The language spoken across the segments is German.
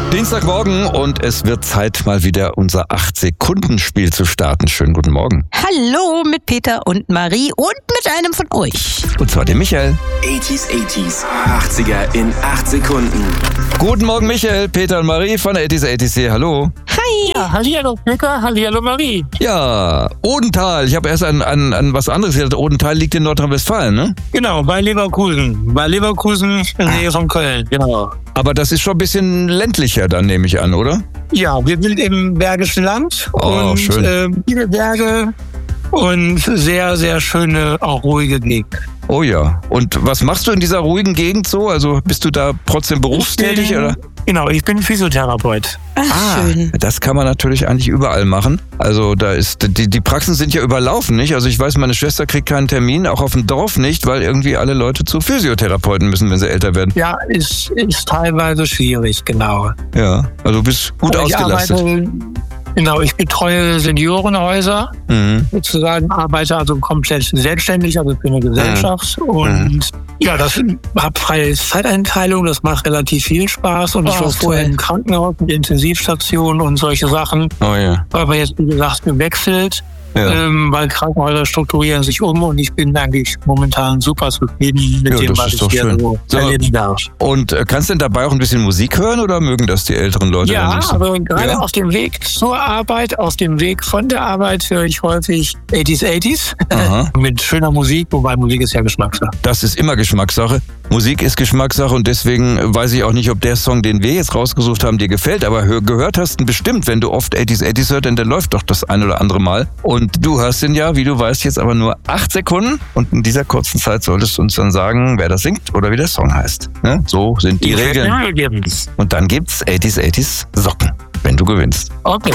Dienstagmorgen und es wird Zeit, mal wieder unser 8-Sekunden-Spiel zu starten. Schönen guten Morgen. Hallo mit Peter und Marie und mit einem von euch. Und zwar dem Michael. 80s, 80er in 8 Sekunden. Guten Morgen Michael, Peter und Marie von 80s hier. Hallo. Hi. Ja, hallihallo Peter, hallihallo Marie. Ja, Odenthal. Ich habe erst an was anderes gedacht. Odenthal liegt in Nordrhein-Westfalen, ne? Genau, bei Leverkusen. Bei Leverkusen in der Nähe von Köln, genau. Aber das ist schon ein bisschen ländlicher dann, nehme ich an, oder? Ja, wir sind im Bergischen Land Oh, und schön. viele Berge und sehr, sehr schöne, auch ruhige Gegend. Oh ja. Und was machst du in dieser ruhigen Gegend so? Also bist du da trotzdem berufstätig, oder? Genau, ich bin Physiotherapeut. Ach, schön. Das kann man natürlich eigentlich überall machen. Also da ist die Praxen sind ja überlaufen, nicht? Also ich weiß, meine Schwester kriegt keinen Termin, auch auf dem Dorf nicht, weil irgendwie alle Leute zu Physiotherapeuten müssen, wenn sie älter werden. Ja, ist teilweise schwierig, genau. Ja, also du bist gut ausgelastet. Ich betreue Seniorenhäuser, sozusagen, arbeite also komplett selbstständig, also für eine Gesellschaft und ja, das habe freie Zeiteinteilung, das macht relativ viel Spaß und ich war vorher im Krankenhaus mit Intensivstation und solche Sachen, Oh ja. aber jetzt, wie gesagt, gewechselt. Ja. Weil Krankenhäuser strukturieren sich und ich bin eigentlich momentan super zufrieden mit Ja, dem, das was ist ich doch hier schön. so So. erleben darf. Und kannst du denn dabei auch ein bisschen Musik hören oder mögen das die älteren Leute? Ja, dann nicht so? aber gerade Ja? auf dem Weg zur Arbeit, auf dem Weg von der Arbeit höre ich häufig 80s Aha. mit schöner Musik, wobei Musik ist ja Geschmackssache. Das ist immer Geschmackssache. Musik ist Geschmackssache und deswegen weiß ich auch nicht, ob der Song, den wir jetzt rausgesucht haben, dir gefällt, aber gehört hast du ihn bestimmt, wenn du oft 80s hörst, denn der läuft doch das ein oder andere Mal. Und du hörst den ja, wie du weißt, jetzt aber nur 8 Sekunden und in dieser kurzen Zeit solltest du uns dann sagen, wer das singt oder wie der Song heißt. Ne? So sind die Regeln. Und dann gibt's 80s Socken, wenn du gewinnst. Okay.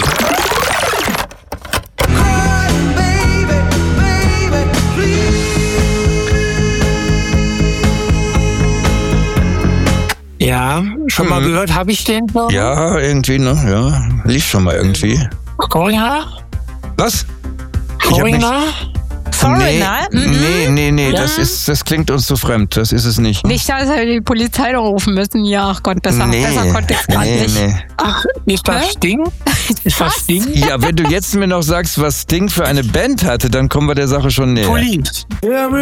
Ja, schon mal gehört, habe ich den? Ja, irgendwie, ne? Ja, lief schon mal irgendwie. Corinna? Was? Ich hab nicht- Corinna? Foreigner? Nee, Ja. das klingt uns zu fremd, das ist es nicht. Nicht, dass wir die Polizei doch rufen müssen. Ja, ach Gott, besser konnte ich gerade nicht. Nee. Ach, ist das Sting? Ist das Sting? Ja, wenn du jetzt mir noch sagst, was Sting für eine Band hatte, dann kommen wir der Sache schon näher. Police.